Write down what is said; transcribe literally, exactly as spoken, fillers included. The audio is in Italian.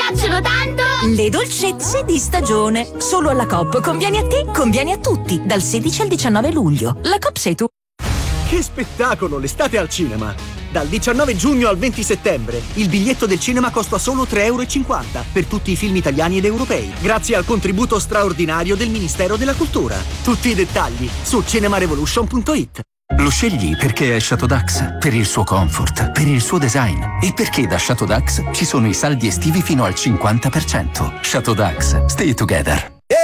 piacciono tanto! Le dolcezze di stagione. Solo alla Coop. Conviene a te, conviene a tutti. Dal sedici al diciannove luglio. La Coop sei tu. Che spettacolo, l'estate al cinema! Dal diciannove giugno al venti settembre, il biglietto del cinema costa solo tre e cinquanta euro per tutti i film italiani ed europei, grazie al contributo straordinario del Ministero della Cultura. Tutti i dettagli su cinemarevolution punto it. Lo scegli perché è Chateau Dax, per il suo comfort, per il suo design e perché da Chateau Dax ci sono i saldi estivi fino al cinquanta per cento. Chateau Dax, stay together.